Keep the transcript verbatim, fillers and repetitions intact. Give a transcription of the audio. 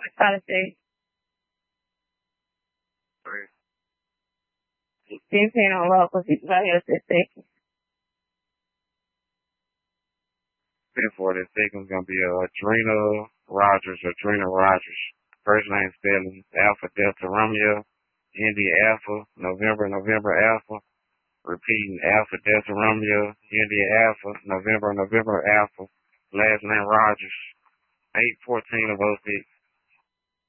Try to say fifteen on local people out here said second. Fifth for the second is gonna be uh, Adrena Rogers. Adrena Rogers. First name spelling Alpha Delta Romeo. India Alpha. November November Alpha. Repeating Alpha Delta Romeo. India Alpha. November November Alpha. Last name Rogers. Eight fourteen of oh six.